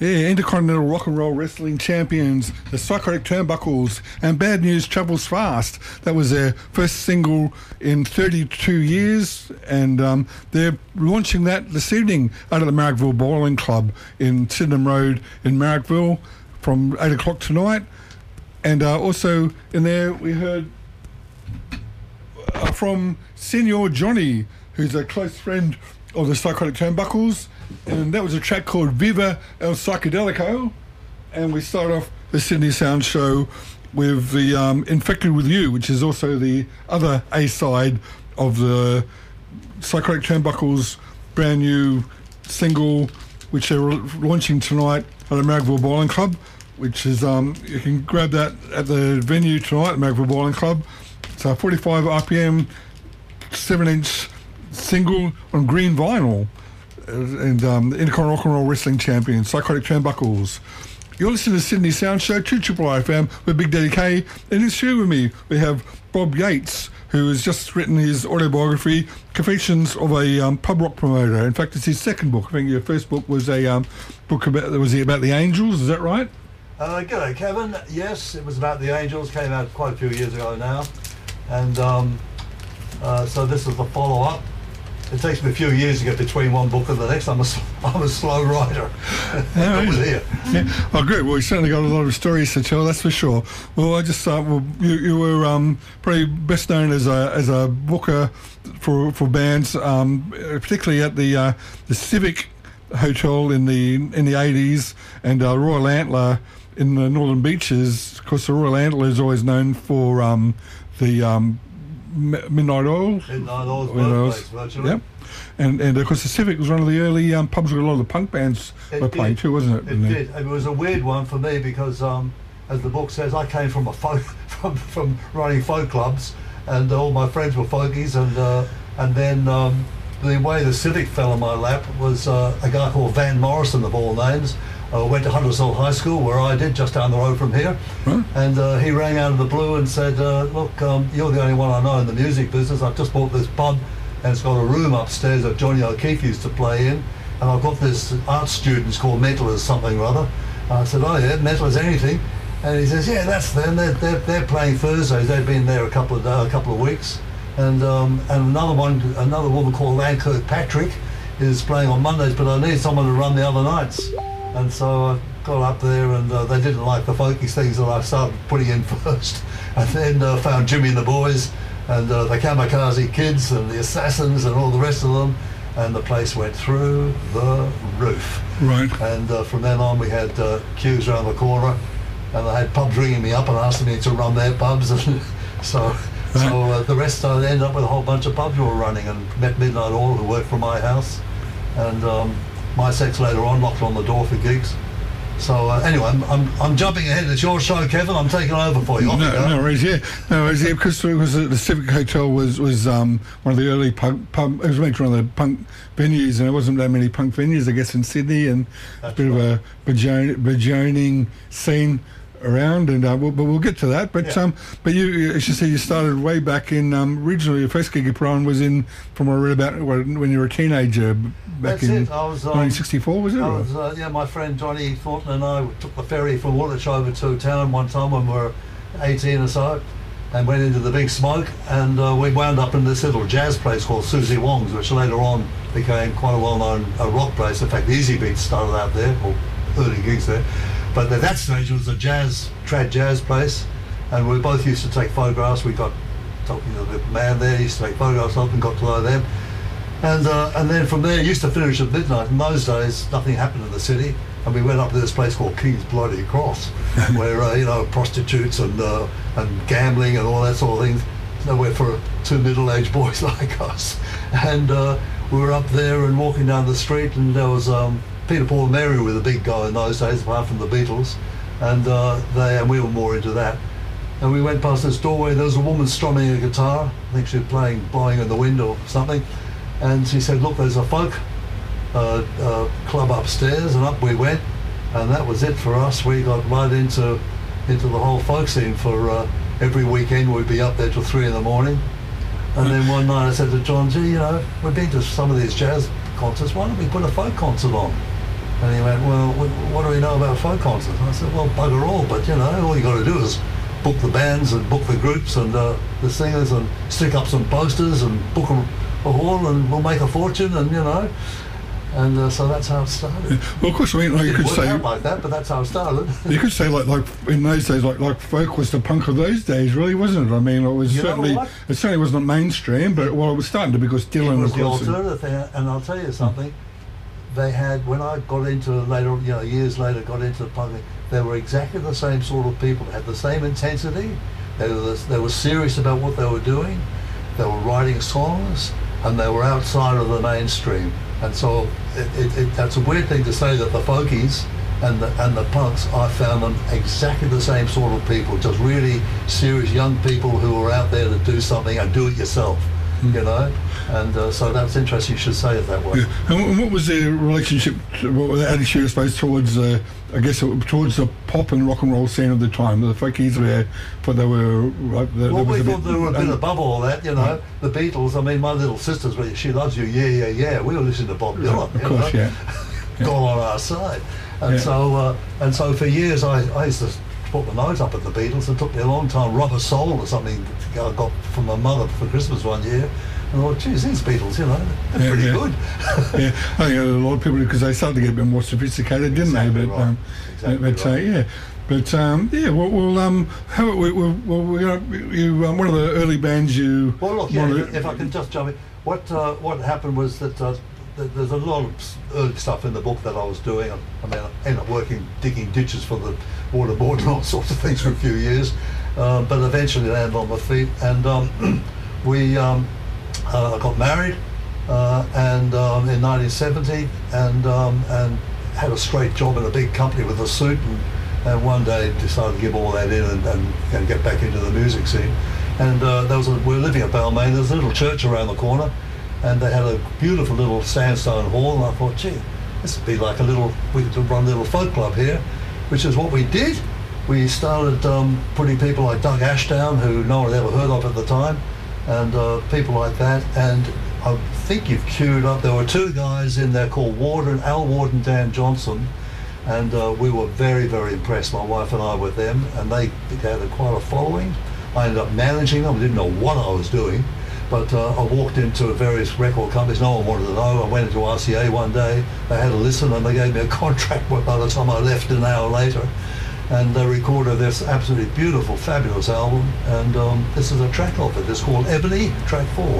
Yeah, Intercontinental Rock and Roll Wrestling Champions, the Psychotic Turnbuckles, and Bad News Travels Fast. That was their first single in 32 years, and they're launching that this evening out of the Marrickville Bowling Club in Sydenham Road in Marrickville from 8 o'clock tonight. And also in there we heard from Senior Johnny, who's a close friend of the Psychotic Turnbuckles, and that was a track called Viva El Psychedelico. And we start off the Sydney Sound Show with the Infected With You, which is also the other A-side of the Psychotic Turnbuckles brand new single, which they're launching tonight at the Marrickville Bowling Club, which is you can grab that at the venue tonight at Marrickville Bowling Club. It's a 45 RPM 7-inch single on green vinyl, and the Intercontinental Rock and Roll Wrestling Champions, Psychotic Turnbuckles. You're listening to Sydney Sound Show, 2RRI FM with Big Daddy K, and in studio with me we have Bob Yates, who has just written his autobiography, Confessions of a Pub Rock Promoter. In fact, it's his second book. I think your first book was a book about the Angels, is that right? G'day, Kevin. Yes, it was about the Angels, came out quite a few years ago now, and so this is the follow-up. It takes me a few years to get between one book and the next. I'm a slow writer. Yeah. Oh, good. Well, you certainly got a lot of stories to tell, that's for sure. Well, I just you were probably best known as a booker for bands, particularly at the Civic Hotel in the 80s, and Royal Antler in the Northern Beaches. Of course, the Royal Antler is always known for the Midnight Oil. Midnight Oil's birthplace, virtually. Yep. And of course the Civic was one of the early pubs where a lot of the punk bands were playing too, wasn't it? It did. It was a weird one for me because, as the book says, I came from from running folk clubs, and all my friends were folkies, and then the way the Civic fell in my lap was a guy called Van Morrison, of all names. Went to Hunters Hill High School, where I did, just down the road from here. Right. And he rang out of the blue and said, look, you're the only one I know in the music business. I've just bought this pub, and it's got a room upstairs that Johnny O'Keefe used to play in, and I've got this art students called Metalers something or other. I said, oh yeah, Metalers anything. And he says, yeah, that's them. They're playing Thursdays. They've been there a couple of weeks. And another woman called Ann Kirkpatrick is playing on Mondays, but I need someone to run the other nights. And so I got up there, and they didn't like the folky things that I started putting in first. And then found Jimmy and the Boys, and the Kamikaze Kids, and the Assassins, and all the rest of them. And the place went through the roof. Right. And from then on, we had queues around the corner, and I had pubs ringing me up and asking me to run their pubs. And so the rest, I ended up with a whole bunch of pubs we were running, and met Midnight Oil, who worked from my house. And My Sex later on knocked on the door for gigs. So anyway, I'm jumping ahead. It's your show, Kevin. I'm taking over for you. No worries, yeah. Because the Civic Hotel was one of the early punk. It was one of the punk venues, and there wasn't that many punk venues, I guess, in Sydney, and a bit of a burgeoning scene around, and but we'll get to that. But yeah. But you, as you say, you started way back in. Originally, your first gig you put on was from what I read about when you were a teenager. Back in 1964, was it? My friend Johnny Thornton and I took the ferry from Woolwich over to town one time when we were 18 or so, and went into the Big Smoke, and we wound up in this little jazz place called Susie Wong's, which later on became quite a well-known rock place. In fact, the Easy Beats started out there, or early gigs there. But at that stage, it was a trad jazz place, and we both used to take photographs. We got talking to the man there, used to take photographs of them, got to know them. And then from there, it used to finish at midnight. In those days, nothing happened in the city, and we went up to this place called King's Bloody Cross, where prostitutes and gambling and all that sort of thing. Nowhere for two middle-aged boys like us. And we were up there and walking down the street, and there was Peter, Paul and Mary were the big guy in those days, apart from the Beatles, and we were more into that. And we went past this doorway. There was a woman strumming a guitar. I think she was blowing in the wind or something. And she said, look, there's a folk club upstairs, and up we went, and that was it for us. We got right into the whole folk scene. For every weekend we'd be up there till 3 a.m. And then one night I said to John, gee, we've been to some of these jazz concerts, why don't we put a folk concert on? And he went, well, what do we know about folk concerts? And I said, well, bugger all, but you know, all you got to do is book the bands and book the groups and the singers and stick up some posters and book a hall and we'll make a fortune, and you know. And so that's how it started. Well, of course, I mean, like you could say out like that, but that's how it started. You could say like in those days, like folk was the punk of those days, really, wasn't it? I mean, it was certainly wasn't mainstream, but well, it was starting to because Dylan it was of the course. alternative thing, and I'll tell you something. They had, when I got into later, you know, years later, got into the punk, they were exactly the same sort of people. They had the same intensity. They were serious about what they were doing. They were writing songs, and they were outside of the mainstream. And so that's a weird thing to say, that the folkies and the punks, I found them exactly the same sort of people, just really serious young people who were out there to do something and do it yourself, you know. And so that's interesting you should say it that way. Yeah. And what was their relationship, what was their attitude, I suppose, towards, I guess, towards the pop and rock and roll scene of the time? The folkies were, but they were... Well, we thought they were a bit above all that, you know. The Beatles, I mean, my little sister's, She Loves You, yeah, yeah, yeah. We were listening to Bob Dylan, of course, know? Yeah. God on our side. And so for years I used to put my nose up at the Beatles. It took me a long time. Rubber Soul or something I got from my mother for Christmas one year. And I thought, geez, these Beatles, you know, they're pretty good. Yeah, I think a lot of people, because they started to get a bit more sophisticated, didn't they? But, right. Yeah. But yeah, how you one of the early bands you. Well, look, yeah, if I can just jump in, what happened was that there's a lot of early stuff in the book that I was doing. I mean, I ended up digging ditches for the water board and all sorts of things for a few years, but eventually landed on my feet, and I got married and in 1970, and had a straight job in a big company with a suit, and one day decided to give all that in and get back into the music scene. And we were living at Balmain. There's a little church around the corner, and they had a beautiful little sandstone hall, and I thought, gee, this would be like we could run a little folk club here, which is what we did. We started putting people like Doug Ashdown, who no one had ever heard of at the time, and people like that. And I think you've queued up, there were two guys in there called Al Ward and Dan Johnson, and we were very, very impressed, my wife and I, with them, and they had quite a following. I ended up managing them. I didn't know what I was doing, but I walked into various record companies. No one wanted to know. I went into RCA one day. They had a listen, and they gave me a contract by the time I left an hour later. And they recorded this absolutely beautiful, fabulous album. And this is a track off it. It's called Ebony, track 4.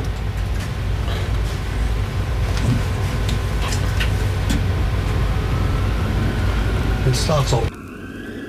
It starts off.